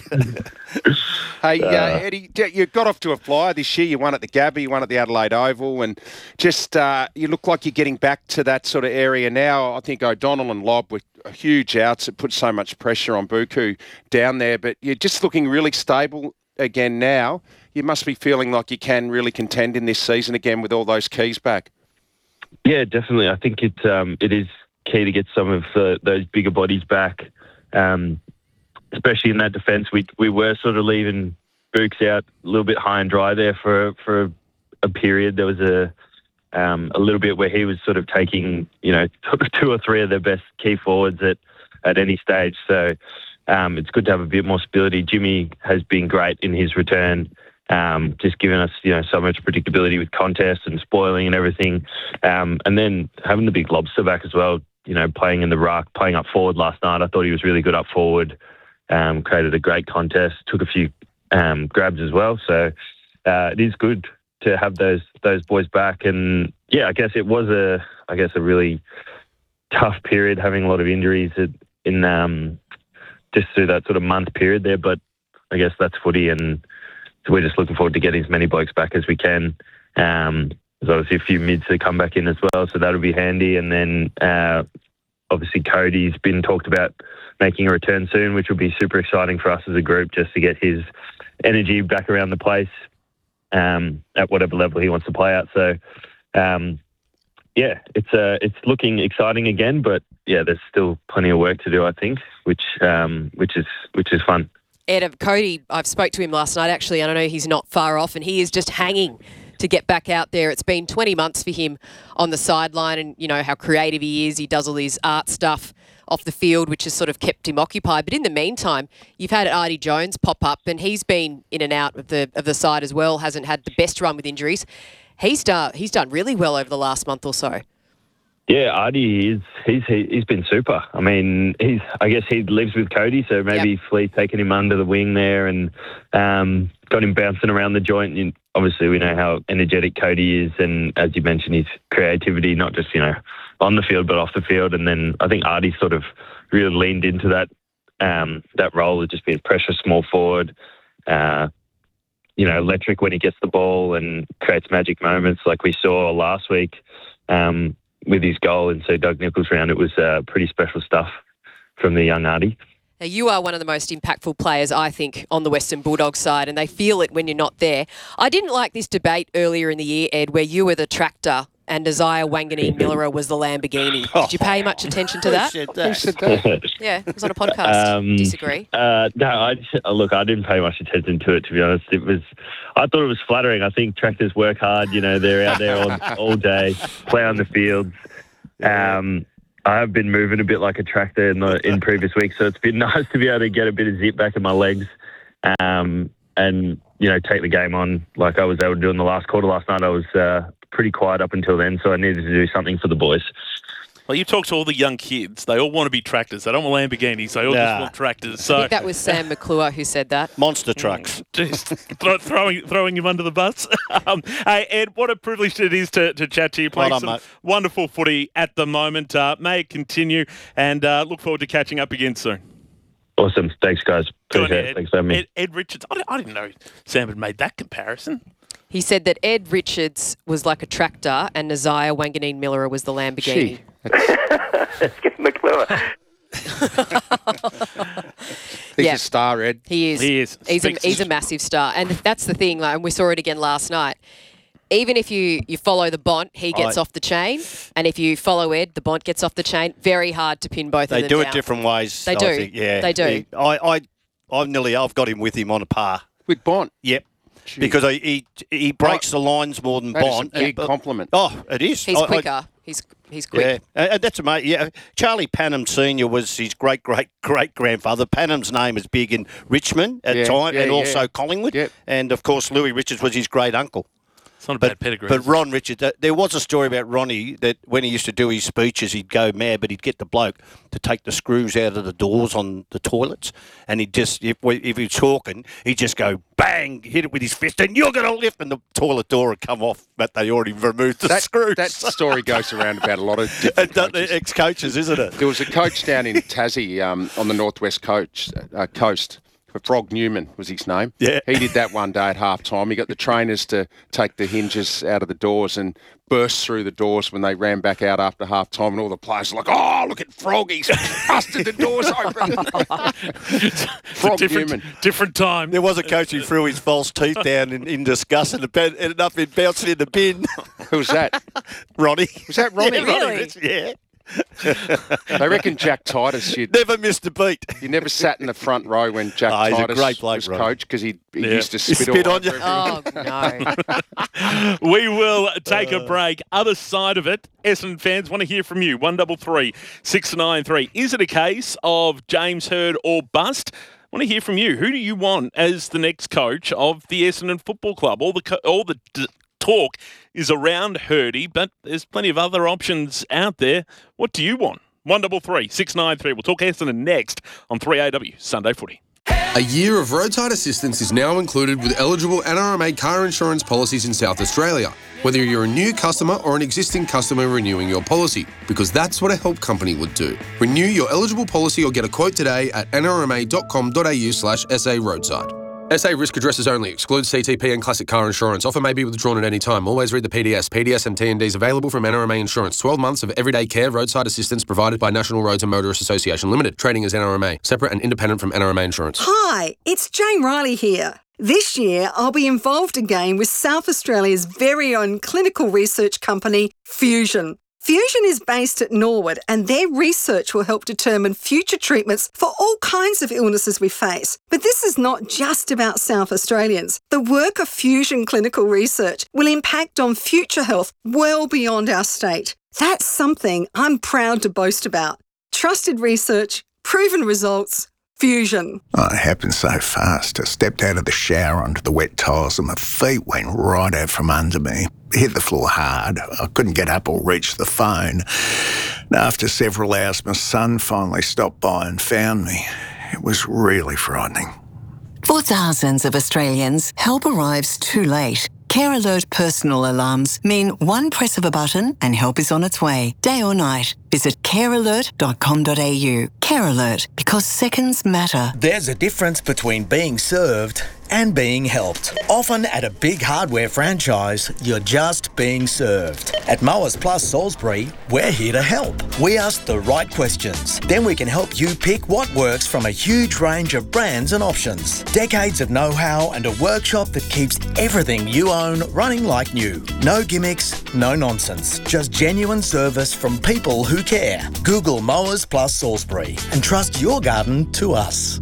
Hey, uh, Uh, Eddie, d- you got off to a flyer this year. You won at the Gabba, you won at the Adelaide Oval, and just uh, you look like you're getting back to that sort of area now. I think O'Donnell and Lobb were huge outs. It put so much pressure on Buku down there, but you're just looking really stable again now. You must be feeling like you can really contend in this season again with all those keys back. Yeah, definitely. I think it um, it is key to get some of the, those bigger bodies back, um, especially in that defence. We we were sort of leaving Books out a little bit high and dry there for for a period. There was a um, a little bit where he was sort of taking, you know, two or three of their best key forwards at, at any stage. So um, it's good to have a bit more stability. Jimmy has been great in his return. Um, just giving us, you know, so much predictability with contests and spoiling and everything. Um, and then having the big lobster back as well, you know, playing in the ruck, playing up forward last night. I thought he was really good up forward, um, created a great contest, took a few um, grabs as well. So uh, it is good to have those those boys back. And yeah, I guess it was a, I guess a really tough period, having a lot of injuries at, in um, just through that sort of month period there. But I guess that's footy, and so we're just looking forward to getting as many blokes back as we can. Um, there's obviously a few mids to come back in as well, so that'll be handy. And then uh, obviously Cody's been talked about making a return soon, which will be super exciting for us as a group, just to get his energy back around the place um, at whatever level he wants to play at. So um, yeah, it's uh, it's looking exciting again, but yeah, there's still plenty of work to do, I think, which um, which is which is fun. Ed, Cody, I've spoke to him last night actually, and I know he's not far off, and he is just hanging to get back out there. It's been twenty months for him on the sideline, and you know how creative he is. He does all his art stuff off the field, which has sort of kept him occupied. But in the meantime, you've had Artie Jones pop up, and he's been in and out of the of the side as well. Hasn't had the best run with injuries. He's done he's done really well over the last month or so. Yeah, Artie is he's he, he's been super. I mean, he's I guess he lives with Cody, so maybe Yep. Fleet taking him under the wing there and um, got him bouncing around the joint. And obviously, we know how energetic Cody is, and as you mentioned, his creativity, not just you know on the field but off the field. And then I think Artie sort of really leaned into that um, that role of just being pressure small forward. Uh, you know, electric when he gets the ball and creates magic moments like we saw last week. Um, with his goal, and so Doug Nichols round, it was uh, pretty special stuff from the young Artie. Now, you are one of the most impactful players, I think, on the Western Bulldogs side, and they feel it when you're not there. I didn't like this debate earlier in the year, Ed, where you were the tractor and Isaiah Wanganeen-Miller was the Lamborghini. Did you pay much attention to that? Who said that? Yeah, it was on a podcast. Um, Disagree? Uh, no, I uh, look, I didn't pay much attention to it, to be honest. It was, I thought it was flattering. I think tractors work hard. You know, they're out there all, all day, play on the fields. Um, I have been moving a bit like a tractor in the in previous weeks, so it's been nice to be able to get a bit of zip back in my legs, um, and you know take the game on like I was able to do in the last quarter last night. I was uh, pretty quiet up until then, so I needed to do something for the boys. Well, you talk to all the young kids. They all want to be tractors. They don't want Lamborghinis. They all Nah. just want tractors. I So think that was Sam McClure who said that. Monster trucks. Just throw, throwing throwing him under the bus. um, hey, Ed, what a privilege it is to, to chat to you. Playing Well done, some mate. wonderful footy at the moment. Uh, may it continue, and uh, look forward to catching up again soon. Awesome. Thanks, guys. Good on you, Appreciate it. Ed. Thanks for having me. Ed, Ed Richards. I didn't, I didn't know Sam had made that comparison. He said that Ed Richards was like a tractor and Nazaya Wanganeen Miller was the Lamborghini. It's getting the clever. He's Yeah. a star, Ed. He is. He is. He's a, Speaks- he's a massive star. And that's the thing, like, and we saw it again last night. Even if you, you follow the Bont, he gets I- off the chain. And if you follow Ed, the Bont gets off the chain. Very hard to pin both They of them do down. it different ways. They I do. think. Yeah, They do. He- I, I, I've nearly, I've got him with him on a par. With Bont? Yep. Because he, he he breaks the lines more than That is a Bont. big and- compliment. Oh, it is. He's I- I- quicker. he's he's quick. Yeah, and and that's amazing. Yeah, Charlie Panham Senior was his great great great grandfather. Panham's name is big in Richmond at Yeah, time, yeah, and also yeah. Collingwood. And of course, Louis Richards was his great uncle. It's not a but, bad pedigree. But Ron Richards, uh, there was a story about Ronnie that when he used to do his speeches, he'd go mad, but he'd get the bloke to take the screws out of the doors on the toilets, and he'd just, if, we, if he was talking, he'd just go bang, hit it with his fist, and you're going to lift, and the toilet door would come off, but they already removed the That, screws. that story goes around about a lot of different coaches. Ex-coaches, isn't it? There was a coach down in Tassie um, on the northwest coast, uh, coast. Frog Newman was his name. Yeah. He did that one day at half time. He got the trainers to take the hinges out of the doors and burst through the doors when they ran back out after half time, and all the players were like, oh, look at Frog, he's busted the doors open. Frog different, Newman. different time. There was a coach who threw his false teeth down in, in disgust and it ended up in bouncing in the bin. Who was that? Ronnie. Was that Ronnie? Yeah, Ronnie Rich- yeah. They reckon Jack Titus, you'd never missed a beat. You never sat in the front row when Jack Oh, he's a Titus great bloke, was Ronnie. coach because he, he Yeah. used to He spit, spit all on you. over everyone. Oh, no. We will take a break. Other side of it, Essendon fans want to hear from you. One double three six nine three. Is it a case of James Hird or bust? I want to hear from you. Who do you want as the next coach of the Essendon Football Club? All the co- all the d- talk is around Hirdy, but there's plenty of other options out there. What do you want? One double three six nine three. We'll talk Essendon next on three A W Sunday Footy. A year of roadside assistance is now included with eligible N R M A car insurance policies in South Australia, whether you're a new customer or an existing customer renewing your policy, because that's what a help company would do. Renew your eligible policy or get a quote today at n r m a dot com dot a u slash s a roadside. S A risk addresses only. Excludes C T P and classic car insurance. Offer may be withdrawn at any time. Always read the P D S. P D S and T and Ds available from N R M A Insurance. twelve months of everyday care roadside assistance provided by National Roads and Motorists Association Limited. Trading as N R M A. Separate and independent from N R M A Insurance. Hi, it's Jane Riley here. This year, I'll be involved again with South Australia's very own clinical research company, Fusion. Fusion is based at Norwood, and their research will help determine future treatments for all kinds of illnesses we face. But this is not just about South Australians. The work of Fusion Clinical Research will impact on future health well beyond our state. That's something I'm proud to boast about. Trusted research, proven results, Fusion. Oh, it happened so fast. I stepped out of the shower onto the wet tiles and my feet went right out from under me. Hit the floor hard. I couldn't get up or reach the phone. And after several hours, my son finally stopped by and found me. It was really frightening. For thousands of Australians, help arrives too late. Care Alert personal alarms mean one press of a button and help is on its way, day or night. Visit care alert dot com dot a u. Care Alert, because seconds matter. There's a difference between being served and being helped. Often at a big hardware franchise, you're just being served. At Mowers Plus Salisbury, we're here to help. We ask the right questions. Then we can help you pick what works from a huge range of brands and options. Decades of know-how and a workshop that keeps everything you own running like new. No gimmicks, no nonsense. Just genuine service from people who care. Google Mowers Plus Salisbury and trust your garden to us.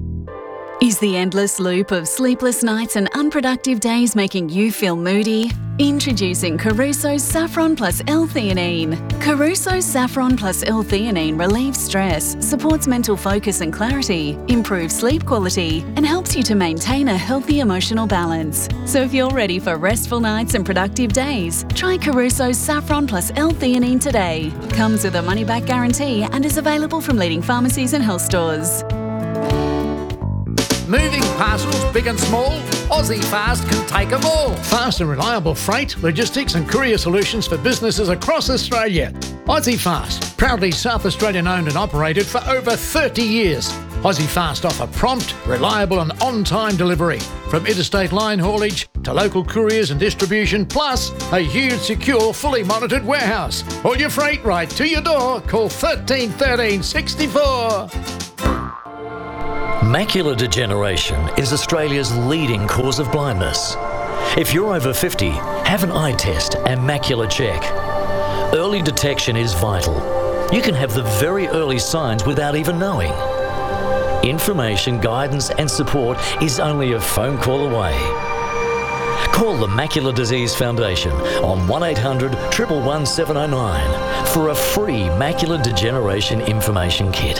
Is the endless loop of sleepless nights and unproductive days making you feel moody? Introducing Caruso's Saffron Plus L-theanine. Caruso's Saffron Plus L-theanine relieves stress, supports mental focus and clarity, improves sleep quality, and helps you to maintain a healthy emotional balance. So if you're ready for restful nights and productive days, try Caruso's Saffron Plus L-theanine today. Comes with a money-back guarantee and is available from leading pharmacies and health stores. Moving parcels, big and small, Aussie Fast can take them all. Fast and reliable freight, logistics and courier solutions for businesses across Australia. Aussie Fast, proudly South Australian owned and operated for over thirty years. Aussie Fast offer prompt, reliable and on-time delivery from interstate line haulage to local couriers and distribution, plus a huge, secure, fully monitored warehouse. Or your freight right to your door. Call thirteen thirteen sixty-four. Macular degeneration is Australia's leading cause of blindness. If you're over fifty, have an eye test and macular check. Early detection is vital. You can have the very early signs without even knowing. Information, guidance and support is only a phone call away. Call the Macular Disease Foundation on one eight hundred, one one one, seven oh nine for a free macular degeneration information kit.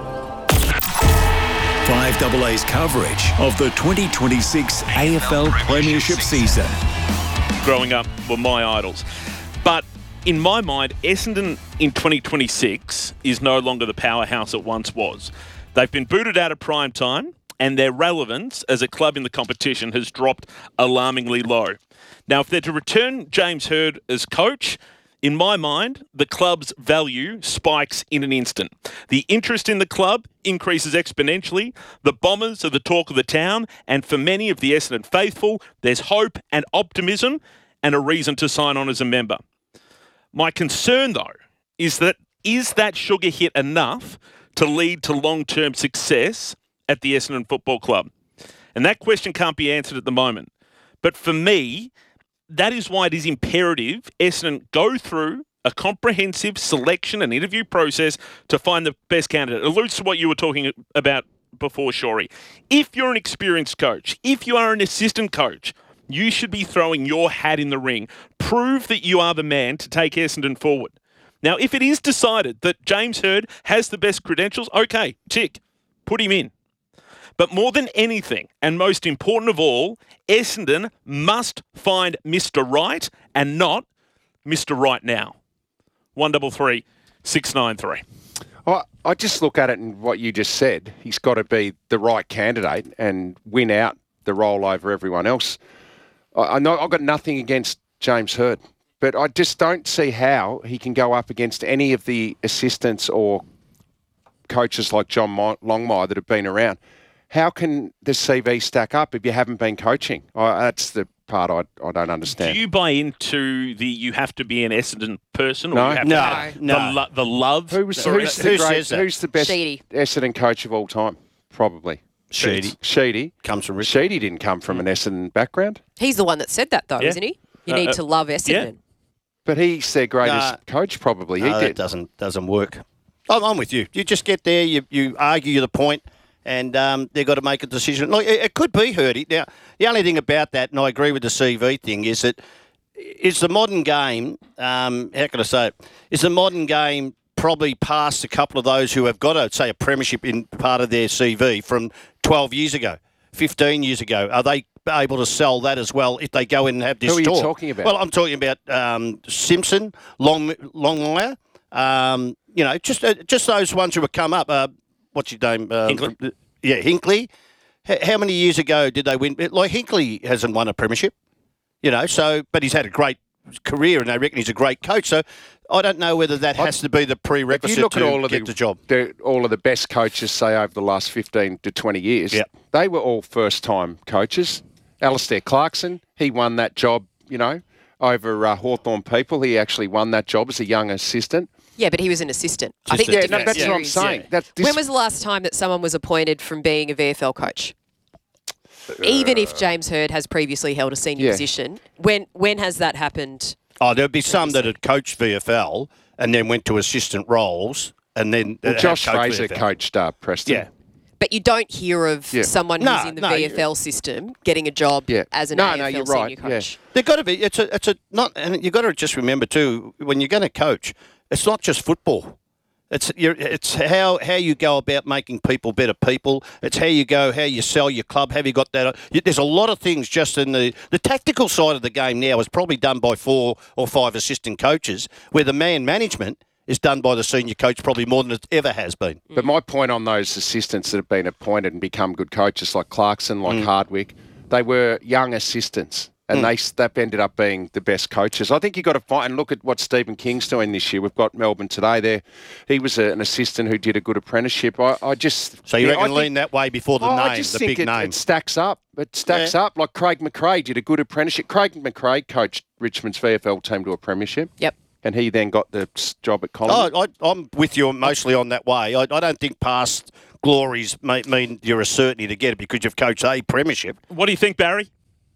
five A A's coverage of the twenty twenty-six A F L Premiership season. Growing up were my idols. But in my mind, Essendon in twenty twenty-six is no longer the powerhouse it once was. They've been booted out of prime time, and their relevance as a club in the competition has dropped alarmingly low. Now, if they're to return James Hird as coach, in my mind, the club's value spikes in an instant. The interest in the club increases exponentially. The Bombers are the talk of the town, and for many of the Essendon faithful, there's hope and optimism and a reason to sign on as a member. My concern, though, is that is that sugar hit enough to lead to long-term success at the Essendon Football Club? And that question can't be answered at the moment. But for me, that is why it is imperative Essendon go through a comprehensive selection and interview process to find the best candidate. It alludes to what you were talking about before, Shorey. If you're an experienced coach, if you are an assistant coach, you should be throwing your hat in the ring. Prove that you are the man to take Essendon forward. Now, if it is decided that James Hird has the best credentials, okay, tick, put him in. But more than anything, and most important of all, Essendon must find Mister Right and not Mister Right now. one double three six nine three. I, I just look at it and what you just said. He's got to be the right candidate and win out the role over everyone else. I, I know I've got nothing against James Hird, but I just don't see how he can go up against any of the assistants or coaches like John Longmire that have been around. How can the C V stack up if you haven't been coaching? Oh, that's the part I, I don't understand. Do you buy into the you have to be an Essendon person? Or No. you have No, to have no. The, lo- the love? Who's, Or- who's, the, great, who's the best Sheedy. Essendon coach of all time? Probably. Sheedy. Sheedy. Comes from Sheedy didn't come from an Essendon background. He's the one that said that, though, Yeah. isn't he? You Uh, need uh, to love Essendon. But he's their greatest Nah. coach, probably. He No, did. that doesn't doesn't work. I'm, I'm with you. You just get there, you you argue the point, and um, they've got to make a decision. Like it, it could be Hirdy. Now, the only thing about that, and I agree with the C V thing, is that is the modern game. Um, how can I say it? Is the modern game probably past a couple of those who have got a say a premiership in part of their C V from twelve years ago, fifteen years ago? Are they able to sell that as well if they go in and have this Who are you talk? talking about? Well, I'm talking about um, Simpson, Long Longmire. Um, you know, just uh, just those ones who have come up. Uh, what's your name? Um, Hinkley. from- yeah, Hinkley. H- how many years ago did they win? Like Hinkley hasn't won a premiership. You know, so but he's had a great career, and they reckon he's a great coach. So I don't know whether that has to be the If prerequisite you look to at all of get the, the job. the all of the best coaches, say over the last fifteen to twenty years, Yeah. they were all first-time coaches. Alistair Clarkson, he won that job, you know, over uh, Hawthorn people. He actually won that job as a young assistant. Yeah, but he was an assistant. I Just think a- the Yeah, no, difference that's what I'm is- saying. That's this- when was the last time that someone was appointed from being a V F L coach? Even if James Hird has previously held a senior Yeah. position, when when has that happened? Oh, there'd be some that had coached V F L and then went to assistant roles, and then Well, uh, Josh have coached Fraser V F L. coached uh, Preston. Yeah. But you don't hear of Yeah. someone No, who's in the no, V F L system getting a job as an No, A F L no, you're senior right, coach. They've got to be. It's a. It's a not. And you've got to just remember too when you're going to coach, it's not just football. It's you're, it's how how you go about making people better people. It's how you go, how you sell your club. Have you got that? There's a lot of things just in the the tactical side of the game now is probably done by four or five assistant coaches, where the man management is done by the senior coach probably more than it ever has been. But my point on those assistants that have been appointed and become good coaches like Clarkson, like Mm. Hardwick, they were young assistants. And Mm. they that ended up being the best coaches. I think you've got to find and look at what Stephen King's doing this year. We've got Melbourne today there. He was a, an assistant who did a good apprenticeship. I, I just... So you yeah, reckon I think- lean that way before the Oh, I name, just the think big it, name? it stacks up. It stacks Yeah. up. Like Craig McRae did a good apprenticeship. Craig McRae coached Richmond's V F L team to a premiership. Yep. And he then got the s- job at Collingwood. Oh, I, I'm with you mostly on that way. I, I don't think past glories may, mean you're a certainty to get it because you've coached a premiership. What do you think, Barry?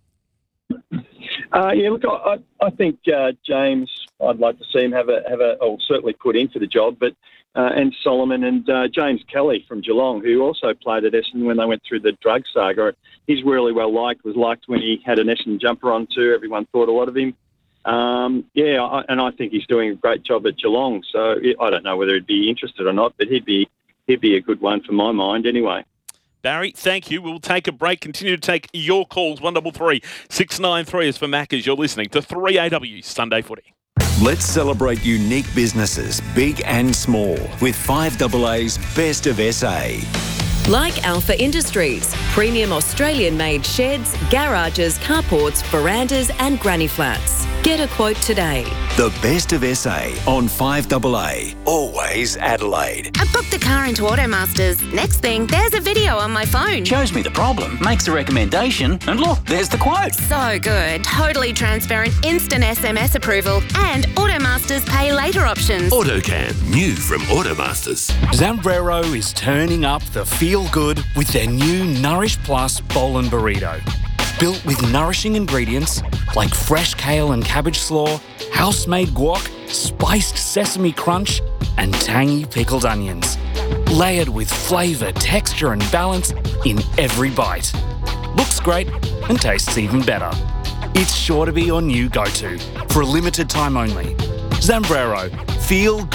Uh, yeah, look, I, I I think uh, James, I'd like to see him have a, have a, or certainly put in for the job, but, uh, and Solomon and uh, James Kelly from Geelong, who also played at Essendon when they went through the drug saga. He's really well liked, was liked when he had an Essendon jumper on too. Everyone thought a lot of him. Um, yeah, I, and I think he's doing a great job at Geelong. So I don't know whether he'd be interested or not, but he'd be he'd be a good one for my mind anyway. Barry, thank you. We'll take a break. Continue to take your calls. one double three six nine three is for Maccas. You're listening to three A W Sunday Footy. Let's celebrate unique businesses, big and small, with five A A's Best of S A. Like Alpha Industries, premium Australian-made sheds, garages, carports, verandas and granny flats. Get a quote today. The Best of S A on five A A. Always Adelaide. I booked a car into Automasters. Next thing, there's a video on my phone. Shows me the problem, makes a recommendation, and look, there's the quote. So good. Totally transparent, instant S M S approval, and Automasters pay later options. AutoCam, new from Automasters. Zambrero is turning up the feel good with their new Nourish Plus Bowl and Burrito. Built with nourishing ingredients like fresh kale and cabbage slaw, house-made guac, spiced sesame crunch, and tangy pickled onions. Layered with flavour, texture and balance in every bite. Looks great and tastes even better. It's sure to be your new go-to for a limited time only. Zambrero, feel good.